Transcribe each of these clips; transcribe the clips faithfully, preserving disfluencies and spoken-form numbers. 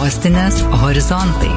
Sostinės horizontai.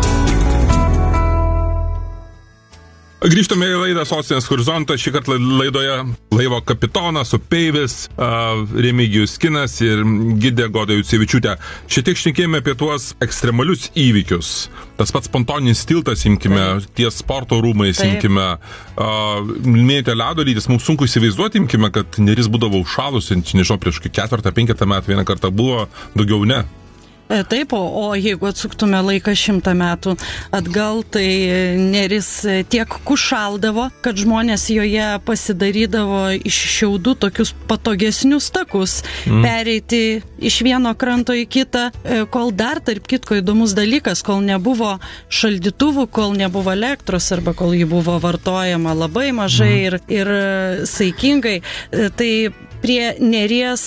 Grįžtame į laidą Sostinės horizontas. Šį kartą laidoje laivo kapitonas, upeivis, Remigijus Kinas ir gidė Goda Jucevičiūtė. Šiek tiek šnekėjome apie tuos ekstremalius įvykius. Tas pats pontoninis tiltas, imkime, ties sporto rūmais, imkime, minėjote ledo lygis. Mums sunku įsivaizduoti, imkime, kad Neris būdavo užšalusi, nežinau, prieš ketvirtą, penketą metų vieną kartą buvo, daugiau ne. Taip, o, o jeigu atsuktume laiką šimtą metų atgal, tai Neris tiek kušaldavo, kad žmonės joje pasidarydavo iš šiaudų tokius patogesnius takus, mm. pereiti iš vieno kranto į kitą, kol dar, tarp kitko, įdomus dalykas, kol nebuvo šaldytuvų, kol nebuvo elektros, arba kol ji buvo vartojama labai mažai mm. ir, ir saikingai, tai prie Neries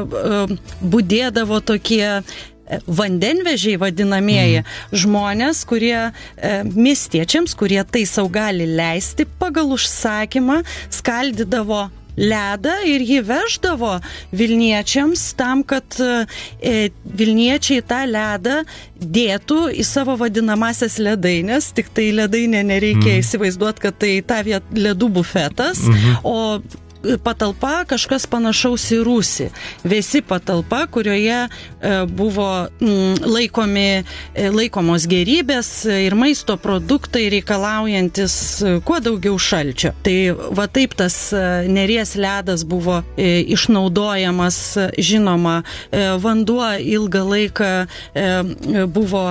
budėdavo tokie vandenvežiai vadinamieji, mm. žmonės, kurie e, miestiečiams, kurie tai sau gali leisti, pagal užsakymą skaldydavo ledą ir jį veždavo Vilniečiams tam, kad e, Vilniečiai tą ledą dėtų į savo vadinamasias ledainės, tik tai ledainė nereikia mm. įsivaizduoti, kad tai ta viet, ledų bufetas, mm-hmm. o patalpa kažkas panašaus į rūsį. Vėsi patalpa, kurioje e, buvo m, laikomi, e, laikomos gerybės ir maisto produktai reikalaujantis e, kuo daugiau šalčio. Tai va taip tas e, Neries ledas buvo e, išnaudojamas, žinoma, e, vanduo ilgą laiką e, buvo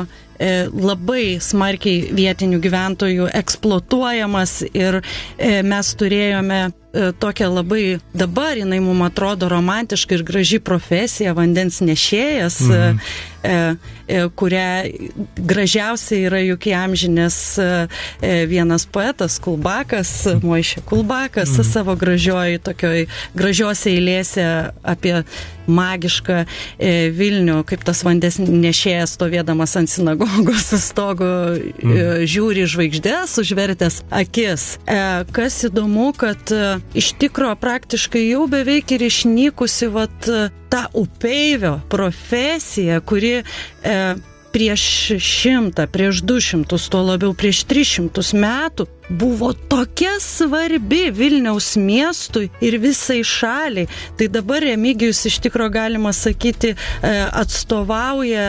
labai smarkiai vietinių gyventojų eksploatuojamas ir mes turėjome tokią labai, dabar jinai mums atrodo romantiška ir graži profesija, vandens nešėjas, mm. e, e, kurią gražiausiai yra juk įamžinęs e, vienas poetas, Kulbakas, Moišė Kulbakas, mm. savo gražioj, tokioj gražiose eilėse apie magišką e, Vilnių, kaip tas vandens nešėjas stovėdamas ant sinagogos stogo mm. e, žiūri žvaigždės, užvertęs akis. E, kas įdomu, kad e, iš tikro praktiškai jau beveik ir išnykusi vat, ta upeivio profesija, kuri e, prieš šimtą, prieš du šimtus, tuo labiau prieš tris šimtus metų buvo tokia svarbi Vilniaus miestui ir visai šaliai. Tai dabar Remigijus iš tikro galima sakyti atstovauja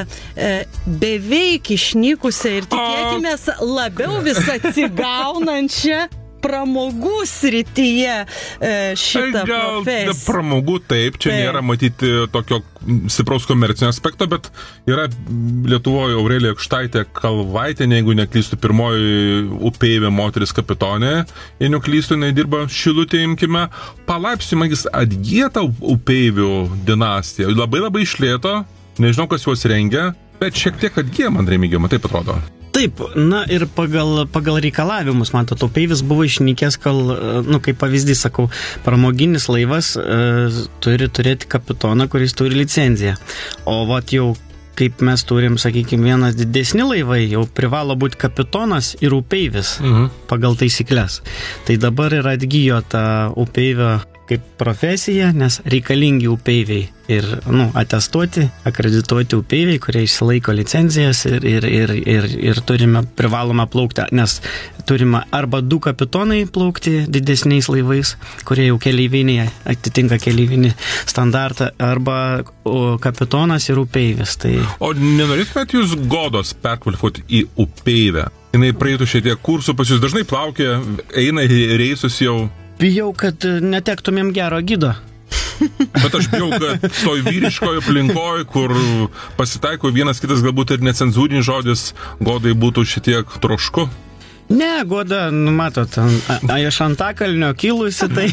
beveik išnykusią ir tikėkimės labiau vis atsigaunančią pramogų srityje šitą Gal profesiją. Pramogų taip, čia taip. Nėra matyti tokio stipraus komercinio aspekto, bet yra Lietuvoje Aurelija Kštaitė Kalvaitė, jeigu neklystu, pirmoji upeivė moteris kapitonė, jei neklystu, jinai dirba Šilutė, imkime, palaipsniui magis atgyta upeivių dinastija, labai labai išlėto, nežinau, kas juos rengia, bet šiek tiek atgyja man, Remigijau, man taip atrodo. Taip, na ir pagal, pagal reikalavimus, man to upeivis buvo išnykęs, kol, nu, kaip pavyzdys, sakau, pramoginis laivas e, turi turėti kapitoną, kuris turi licenciją. O vat jau, kaip mes turim, sakykime, vienas didesni laivai, jau privalo būti kapitonas ir upeivis mhm. pagal taisyklės. Tai dabar yra atgyjo ta upeivio kaip profesija, nes reikalingi upeiviai ir, nu, atestuoti, akredituoti upeiviai, kurie išsilaiko licencijas ir, ir, ir, ir, ir turime privalomą plaukti, nes turime arba du kapitonai plaukti didesniais laivais, kurie jau keleiviniai atitinka keleivinį standartą, arba o, kapitonas ir upeivis. Tai... O nenorėtumėt jūs Godos perkvalifikuoti į upeivę? Jinai praeitų šiek tiek kursų, pas jūs dažnai plaukia, eina į reisus jau. Bijau, kad netektumėm gero gido. Bet aš bijau, kad toj vyriškoje aplinkoje, kur pasitaiko vienas kitas galbūt ir necenzūrinis žodis, Godai būtų šitiek trošku. Ne, Goda, nu, matot, iš Antakalnio kilusi, tai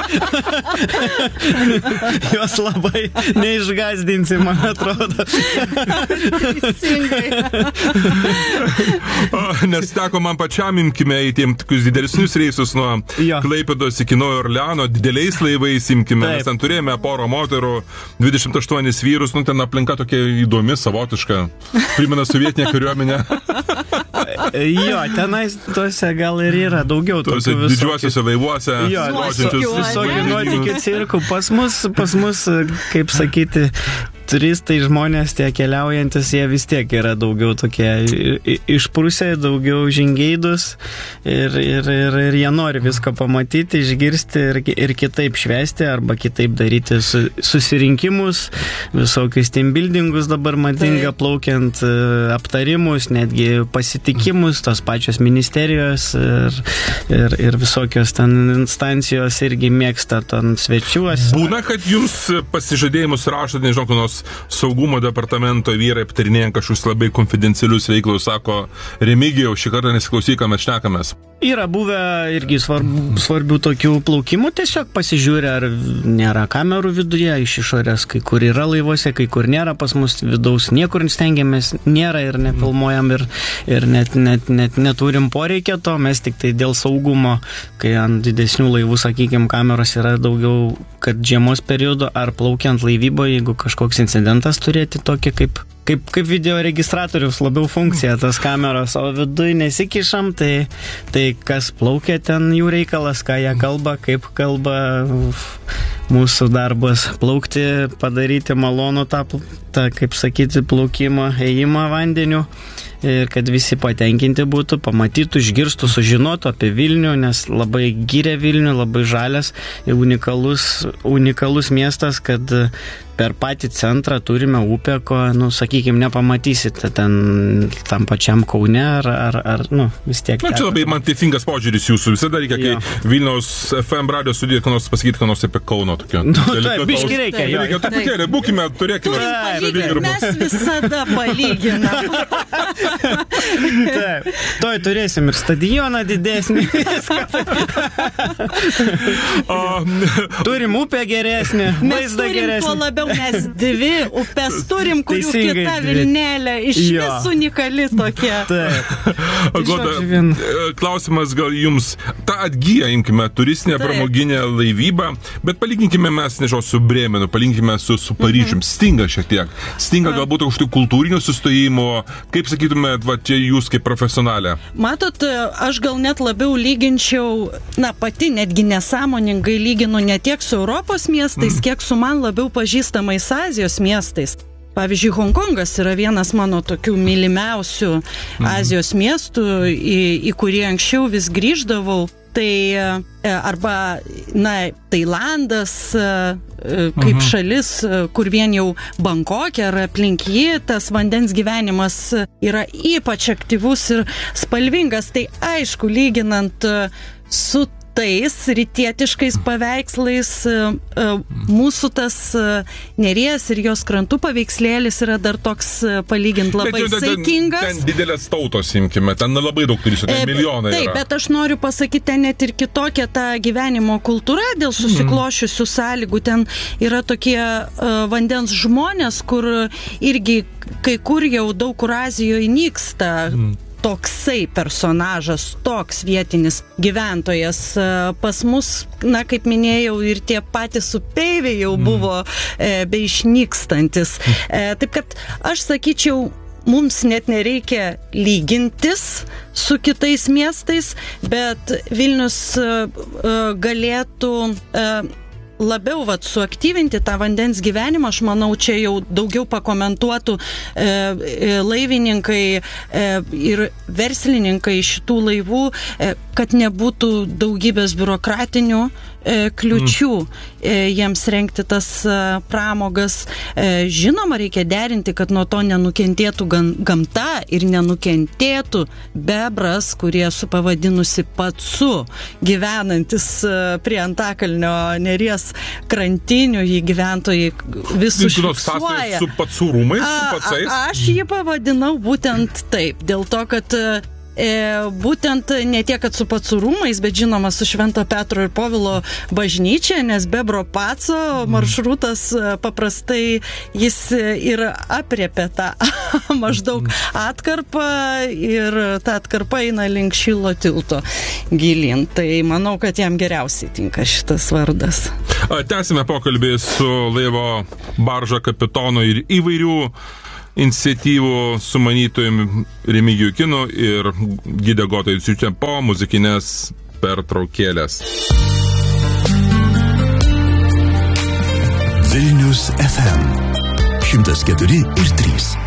jos labai neišgazdinsi, man atrodo. Nes teko man pačiam, imkime, į tiem tokius didesnius reisus nuo jo. Klaipėdos iki Naujojo Orleano, dideliais laivais, imkime, mes ten turėjome porą moterų, dvidešimt aštuonis vyrus, nu ten aplinka tokia įdomi, savotiška, primena sovietinę kariuomenę. Jo, tenais tuose gal ir yra daugiau tuose tokių didžiuosiuose laivuose, jo, visokių nuotykių cirkų. Pas mus, pas mus, kaip sakyti, turistai žmonės, tie keliaujantis, jie vis tiek yra daugiau tokie išprusę, daugiau žingeidus ir, ir, ir, ir jie nori viską pamatyti, išgirsti ir, ir kitaip švęsti arba kitaip daryti susirinkimus, visokius team buildingus dabar madinga plaukiant, aptarimus, netgi pasitikimus, tos pačios ministerijos ir, ir, ir visokios ten instancijos irgi mėgsta ten svečiuos. Būna, kad jums pasižadėjimus rašot, nežinau, kokios saugumo departamento vyrai aptarinėjant kažkokius labai konfidencialius reikalus, sako, Remigijau, šį kartą nesiklausyk, ką mes šnekamės. Yra buvę irgi svarb, svarbių tokių plaukimų, tiesiog pasižiūrė, ar nėra kamerų viduje, iš išorės, kai kur yra laivuose, kai kur nėra, pas mus vidaus niekur stengiamės, nėra ir nefilmuojam ir, ir net, net, net neturim poreikio to, mes tik tai dėl saugumo, kai ant didesnių laivų, sakykime, kameros yra daugiau, kad žiemos periodu ar plaukiant laivyboje, jeigu kažkoks incidentas turėti tokį kaip Kaip, kaip video registratorius labiau funkcija tas kameros, o viduj nesikišam, tai, tai kas plaukia ten jų reikalas, ką jie kalba, kaip kalba, mūsų darbas plaukti, padaryti malonų tą, tą kaip sakyti, plaukimą, ėjimą vandeniu. Ir kad visi patenkinti būtų, pamatytų, išgirstų, sužinotų apie Vilnių, nes labai gyrė Vilnių, labai žalias ir unikalus, unikalus miestas, kad per patį centrą turime upę, ko, nu, sakykime, nepamatysite ten tam pačiam Kaune, ar, ar, ar nu, vis tiek. Na, čia labai man teisingas požiūris jūsų, visada reikia, kai jo. Vilniaus F M radio studijai, ką nors pasakyti, ką nors apie Kauno tokio. Nu, taip, biški reikia. Jo. Reikia truputėlį, būkime, turėkime. Taip, mes visada palyginam. Taip, toj turėsim ir stadioną didesnį. Turim upę geresnį, vaizdą geresnį. Labiau mes dvi upės turim, kurių Teisingai kita Vilnelė iš vis unikali tokia. Taip. Goda, klausimas gal jums, tą atgyja, imkime, turistinę pramoginę laivybą, bet palyginkime mes, nežinau, su Brėmenu, palyginkime su, su Paryžium, mhm. stinga šiek tiek. Stinga galbūt kažkokių kultūrinių sustojimų, kaip sakytumėt, va, čia jūs kaip profesionalė? Matot, aš gal net labiau lyginčiau, na, pati netgi nesąmoningai lyginu ne tiek su Europos miestais, mm. kiek su man labiau pažįstamais Azijos miestais. Pavyzdžiui, Honkongas yra vienas mano tokių mylimiausių mm. Azijos miestų, į, į kurį anksčiau vis grįždavau. Tai arba, na, Tailandas kaip mhm. šalis, kur vien jau Bankokė ar aplink jį tas vandens gyvenimas yra ypač aktyvus ir spalvingas. Tai aišku, lyginant su tais rytietiškais paveikslais, mūsų tas Neries ir jos krantų paveikslėlis yra dar toks palygint labai bet, saikingas. Ten, ten didelės tautos, imkime, ten labai daug turistų, ten milijonai taip, yra. Bet aš noriu pasakyti, ten net ir kitokia ta gyvenimo kultūra dėl susiklošiusių mm. sąlygų. Ten yra tokie uh, vandens žmonės, kur irgi kai kur jau daug kur Azijoje nyksta. Mm. Toksai personažas, toks vietinis gyventojas. Pas mus, na, kaip minėjau, ir tie patys upeiviai jau buvo e, beišnykstantis. E, taip kad aš sakyčiau, mums net nereikia lygintis su kitais miestais, bet Vilnius e, galėtų e, labiau vat, suaktyvinti tą vandens gyvenimą. Aš manau, čia jau daugiau pakomentuotų e, laivininkai e, ir verslininkai šitų laivų, e, kad nebūtų daugybės biurokratinių e, kliučių e, jiems rengti tas e, pramogas. E, žinoma, reikia derinti, kad nuo to nenukentėtų gan, gamta ir nenukentėtų bebras, kurie su pavadinusi Pacu gyvenantis e, prie Antakalnio Neries krantinių, jį gyventojai vis užfiksuoja. Su Pacų rūmais, su Pacais? A, a, aš jį pavadinau būtent taip, dėl to, kad e, būtent ne tiek, kad su Pacų rūmais, bet žinoma su Švento Petro ir Povilo bažnyčia, nes Bebro Paco maršrutas paprastai jis ir apriepia tą maždaug atkarpą ir ta atkarpa eina link Šilo tilto gilin. Tai manau, kad jam geriausiai tinka šitas vardas. Tęsime pokalbį su laivo barža kapitonu ir įvairių iniciatyvų sumanytojų Remigijų Kinu ir gidė Goda Juciūtė po muzikinės pertraukėlės. Vilnius F M šimtas keturi ir trys.